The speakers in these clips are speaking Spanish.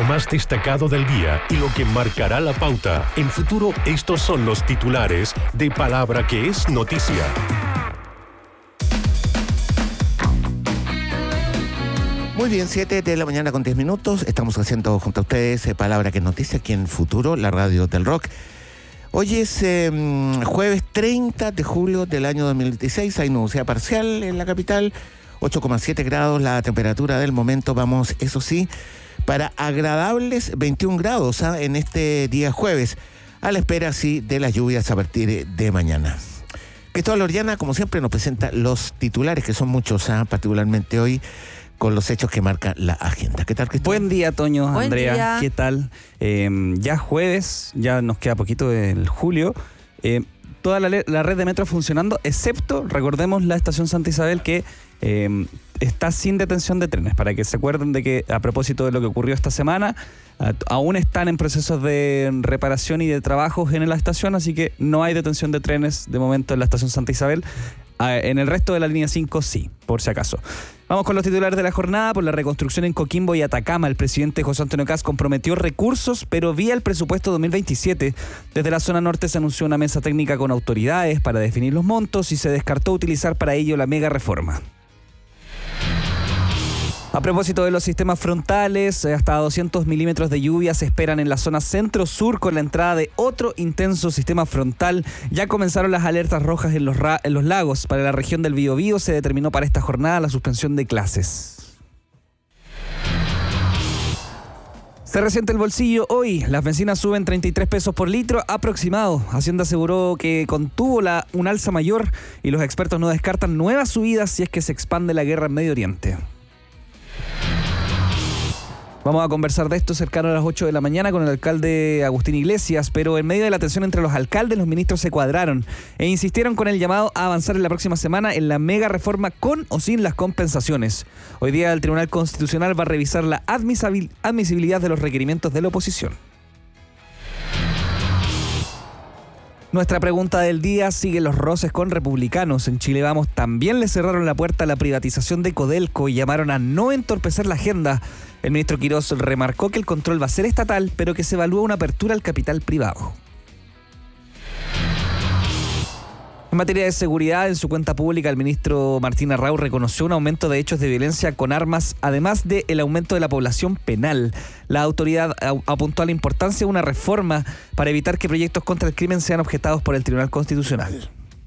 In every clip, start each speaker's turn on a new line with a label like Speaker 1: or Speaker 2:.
Speaker 1: Lo más destacado del día y lo que marcará la pauta. En Futuro, estos son los titulares de Palabra que es noticia.
Speaker 2: Muy bien, 7 de la mañana con 10 minutos. Estamos haciendo junto a ustedes Palabra que es noticia aquí en Futuro, la radio del rock. Hoy es jueves 30 de julio del año 2016. Hay nubosidad parcial en la capital, 8,7 grados la temperatura del momento. Vamos, eso sí, para agradables 21 grados en este día jueves, a la espera, sí, de las lluvias a partir de mañana. Cristóbal Orellana, como siempre, nos presenta los titulares, que son muchos, particularmente hoy, con los hechos que marca la agenda. ¿Qué tal, Cristóbal?
Speaker 3: Buen día, Toño,
Speaker 4: Buen
Speaker 3: Andrea,
Speaker 4: día.
Speaker 3: ¿qué tal? Ya jueves, ya nos queda poquito del julio. Toda la red de metro funcionando, excepto, recordemos, la estación Santa Isabel, que está sin detención de trenes. Para que se acuerden de que, a propósito de lo que ocurrió esta semana, aún están en procesos de reparación y de trabajos en la estación, así que no hay detención de trenes de momento en la estación Santa Isabel. En el resto de la línea 5 sí, por si acaso. Vamos con los titulares de la jornada. Por la reconstrucción en Coquimbo y Atacama, el presidente José Antonio Kast comprometió recursos, pero vía el presupuesto 2027. Desde la zona norte se anunció una mesa técnica con autoridades para definir los montos y se descartó utilizar para ello la mega reforma. A propósito de los sistemas frontales, hasta 200 milímetros de lluvia se esperan en la zona centro-sur con la entrada de otro intenso sistema frontal. Ya comenzaron las alertas rojas en los lagos. Para la región del Biobío se determinó para esta jornada la suspensión de clases. Se resiente el bolsillo hoy. Las bencinas suben 33 pesos por litro aproximado. Hacienda aseguró que contuvo un alza mayor y los expertos no descartan nuevas subidas si es que se expande la guerra en Medio Oriente. Vamos a conversar de esto cercano a las 8 de la mañana con el alcalde Agustín Iglesias, pero en medio de la tensión entre los alcaldes, los ministros se cuadraron e insistieron con el llamado a avanzar en la próxima semana en la mega reforma con o sin las compensaciones. Hoy día el Tribunal Constitucional va a revisar la admisibilidad de los requerimientos de la oposición. Nuestra pregunta del día: sigue los roces con republicanos. En Chile Vamos también le cerraron la puerta a la privatización de Codelco y llamaron a no entorpecer la agenda. El ministro Quirós remarcó que el control va a ser estatal, pero que se evalúa una apertura al capital privado. En materia de seguridad, en su cuenta pública, el ministro Martín Arrau reconoció un aumento de hechos de violencia con armas, además del aumento de la población penal. La autoridad apuntó a la importancia de una reforma para evitar que proyectos contra el crimen sean objetados por el Tribunal Constitucional.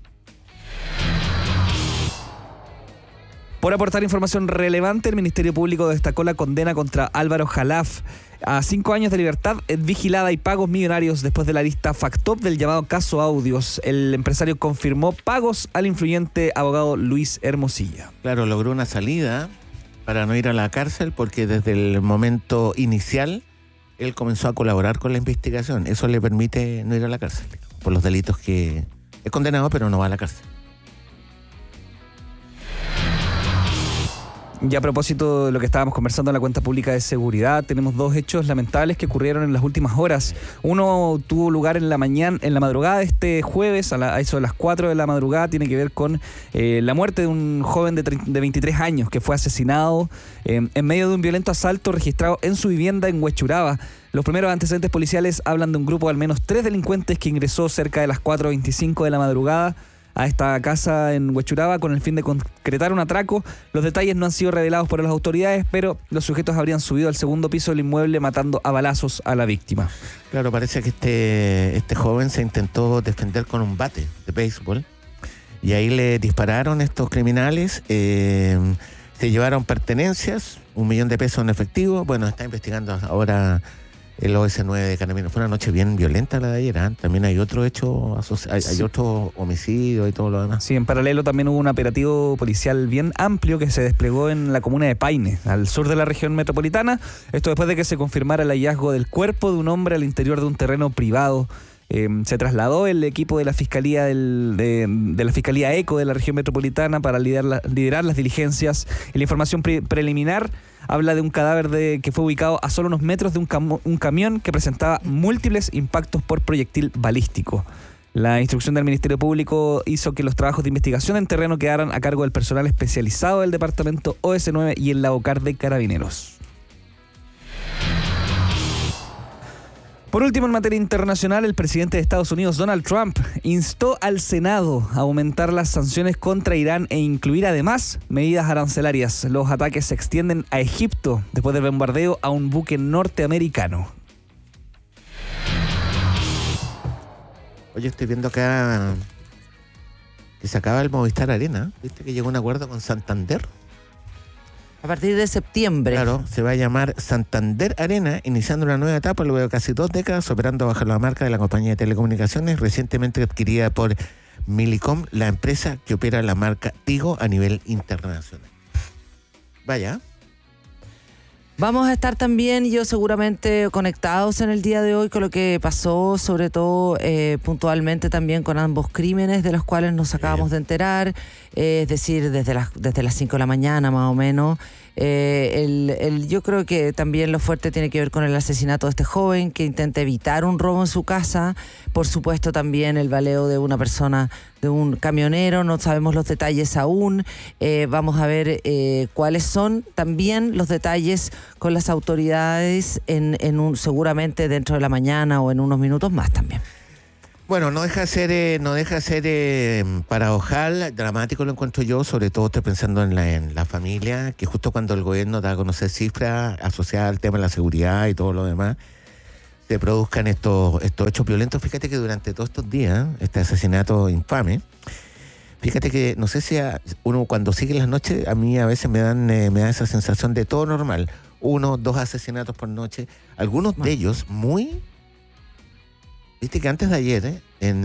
Speaker 3: Por aportar información relevante, el Ministerio Público destacó la condena contra Álvaro Jalaf a 5 años de libertad vigilada y pagos millonarios después de la lista FACTOP del llamado caso Audios. El empresario confirmó pagos al influyente abogado Luis Hermosilla.
Speaker 2: Claro, logró una salida para no ir a la cárcel porque desde el momento inicial él comenzó a colaborar con la investigación. Eso le permite no ir a la cárcel por los delitos que es condenado, pero no va a la cárcel.
Speaker 3: Y a propósito de lo que estábamos conversando en la cuenta pública de seguridad, tenemos 2 hechos lamentables que ocurrieron en las últimas horas. Uno tuvo lugar en la madrugada de este jueves, a eso de las 4 de la madrugada. Tiene que ver con la muerte de un joven de 23 años que fue asesinado en medio de un violento asalto registrado en su vivienda en Huechuraba. Los primeros antecedentes policiales hablan de un grupo de al menos 3 delincuentes que ingresó cerca de las 4:25 de la madrugada a esta casa en Huechuraba con el fin de concretar un atraco. Los detalles no han sido revelados por las autoridades, pero los sujetos habrían subido al segundo piso del inmueble matando a balazos a la víctima.
Speaker 2: Claro, parece que este joven se intentó defender con un bate de béisbol y ahí le dispararon estos criminales, se llevaron pertenencias, 1 millón de pesos en efectivo. Bueno, está investigando ahora el OS9 de Carabineros. Fue una noche bien violenta la de ayer, ¿eh? También hay otro hecho, hay otro homicidio y todo lo demás.
Speaker 3: Sí, en paralelo también hubo un operativo policial bien amplio que se desplegó en la comuna de Paine, al sur de la región metropolitana. Esto después de que se confirmara el hallazgo del cuerpo de un hombre al interior de un terreno privado. Se trasladó el equipo de la Fiscalía de la Fiscalía ECO de la región metropolitana para liderar las diligencias. Y la información preliminar habla de un cadáver que fue ubicado a solo unos metros de un camión que presentaba múltiples impactos por proyectil balístico. La instrucción del Ministerio Público hizo que los trabajos de investigación en terreno quedaran a cargo del personal especializado del departamento OS9 y el Laucar de Carabineros. Por último, en materia internacional, el presidente de Estados Unidos, Donald Trump, instó al Senado a aumentar las sanciones contra Irán e incluir además medidas arancelarias. Los ataques se extienden a Egipto después del bombardeo a un buque norteamericano.
Speaker 2: Oye, estoy viendo acá que se acaba el Movistar Arena. ¿Viste que llegó a un acuerdo con Santander?
Speaker 4: A partir de septiembre.
Speaker 2: Claro, se va a llamar Santander Arena, iniciando una nueva etapa luego de casi 2 décadas operando bajo la marca de la compañía de telecomunicaciones recientemente adquirida por Millicom, la empresa que opera la marca Tigo a nivel internacional. Vaya.
Speaker 4: Vamos a estar también, yo seguramente, conectados en el día de hoy con lo que pasó, sobre todo puntualmente también con ambos crímenes de los cuales nos acabamos de enterar, es decir, desde las 5 de la mañana más o menos. Yo creo que también lo fuerte tiene que ver con el asesinato de este joven que intenta evitar un robo en su casa. Por supuesto también el baleo de una persona, de un camionero, no sabemos los detalles aún. Vamos a ver cuáles son también los detalles con las autoridades seguramente dentro de la mañana o en unos minutos más también.
Speaker 2: Bueno, no deja de ser paradojal, dramático lo encuentro yo, sobre todo estoy pensando en la familia, que justo cuando el gobierno da a conocer cifras asociadas al tema de la seguridad y todo lo demás, se produzcan estos hechos violentos. Fíjate que durante todos estos días, este asesinato infame, fíjate que no sé si uno cuando sigue las noches, a mí a veces me da esa sensación de todo normal, 1, 2 asesinatos por noche, algunos de ellos muy... Viste que antes de ayer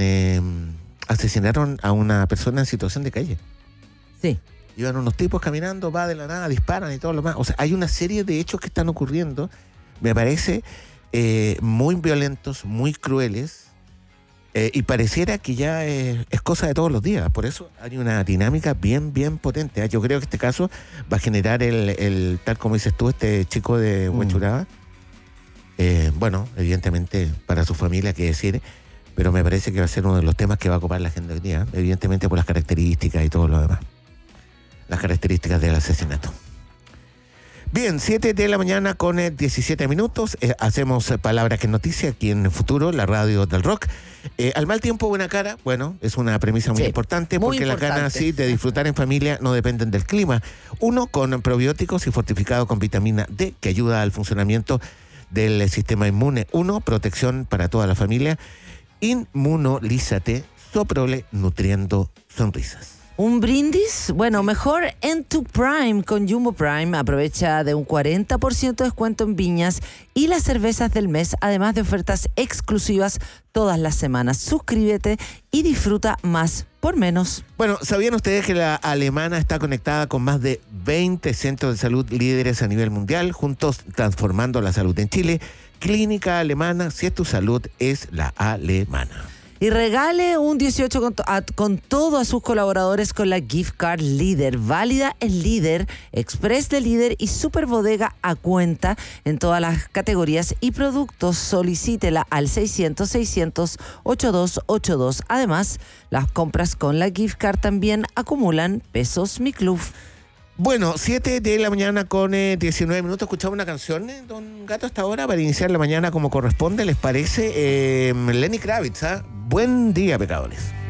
Speaker 2: asesinaron a una persona en situación de calle.
Speaker 4: Sí.
Speaker 2: Iban unos tipos caminando, va de la nada, disparan y todo lo más. O sea, hay una serie de hechos que están ocurriendo, me parece, muy violentos, muy crueles, y pareciera que ya es cosa de todos los días. Por eso hay una dinámica bien, bien potente. Yo creo que este caso va a generar tal como dices tú, este chico de Huechuraba. Bueno, evidentemente para su familia, qué decir, pero me parece que va a ser uno de los temas que va a ocupar la agenda hoy día, evidentemente por las características y todo lo demás. Las características del asesinato. Bien, 7 de la mañana con 17 minutos. Hacemos Palabras que Noticia aquí en Futuro, la radio del rock. Al mal tiempo, buena cara. Bueno, es una premisa muy importante
Speaker 4: muy
Speaker 2: porque
Speaker 4: importante.
Speaker 2: las ganas de disfrutar en familia no dependen del clima. Uno, con probióticos y fortificado con vitamina D, que ayuda al funcionamiento del sistema inmune. 1, protección para toda la familia. Inmunolízate, Soprole, nutriendo sonrisas.
Speaker 4: ¿Un brindis? Bueno, mejor en tu Prime con Jumbo Prime. Aprovecha de un 40% de descuento en viñas y las cervezas del mes, además de ofertas exclusivas todas las semanas. Suscríbete y disfruta más por menos.
Speaker 2: Bueno, ¿sabían ustedes que la alemana está conectada con más de 20 centros de salud líderes a nivel mundial, juntos transformando la salud en Chile? Clínica Alemana, si es tu salud, es la alemana.
Speaker 4: Y regale un 18 con todo a sus colaboradores con la Gift Card Líder, válida en Líder, Express de Líder y Super Bodega a cuenta en todas las categorías y productos. Solicítela al 600-600-8282. Además, las compras con la Gift Card también acumulan pesos Mi Club.
Speaker 2: Bueno, 7 de la mañana con 19 minutos. Escuchamos una canción, don Gato, hasta ahora, para iniciar la mañana como corresponde. ¿Les parece? Lenny Kravitz, ¿ah? Buen día, pecadores.